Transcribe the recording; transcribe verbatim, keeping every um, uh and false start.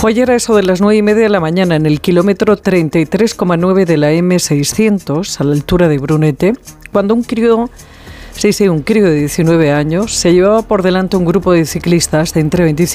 Fue ayer a eso de las nueve y media de la mañana en el kilómetro treinta y tres coma nueve de la eme seiscientos, a la altura de Brunete, cuando un crío, sí, sí, un crío de diecinueve años, se llevaba por delante un grupo de ciclistas de entre veinticinco